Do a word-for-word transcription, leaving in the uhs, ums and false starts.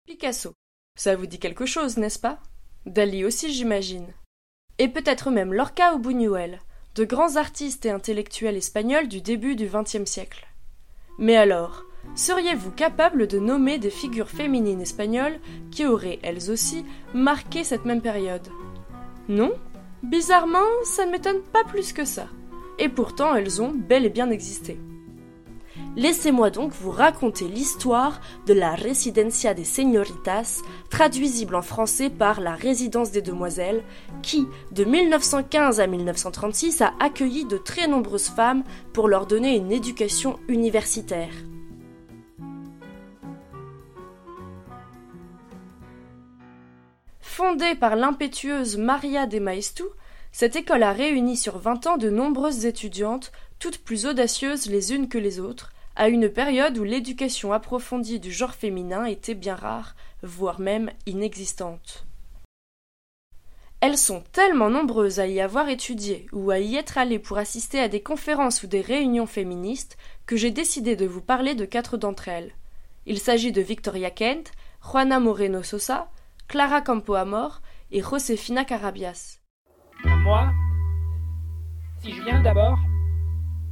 Picasso. Ça vous dit quelque chose, n'est-ce pas? Dali aussi, j'imagine. Et peut-être même Lorca ou Buñuel, de grands artistes et intellectuels espagnols du début du vingtième siècle. Mais alors, seriez-vous capable de nommer des figures féminines espagnoles qui auraient, elles aussi, marqué cette même période? Non? Bizarrement, ça ne m'étonne pas plus que ça. Et pourtant, elles ont bel et bien existé. Laissez-moi donc vous raconter l'histoire de la Residencia de Señoritas, traduisible en français par la Résidence des Demoiselles, qui, de mille neuf cent quinze à mille neuf cent trente-six, a accueilli de très nombreuses femmes pour leur donner une éducation universitaire. Fondée par l'impétueuse Maria de Maeztu, cette école a réuni sur vingt ans de nombreuses étudiantes, toutes plus audacieuses les unes que les autres, à une période où l'éducation approfondie du genre féminin était bien rare, voire même inexistante. Elles sont tellement nombreuses à y avoir étudié ou à y être allées pour assister à des conférences ou des réunions féministes que j'ai décidé de vous parler de quatre d'entre elles. Il s'agit de Victoria Kent, Juana Moreno Sosa, Clara Campoamor et Josefina Carabias. Moi, si je viens d'abord,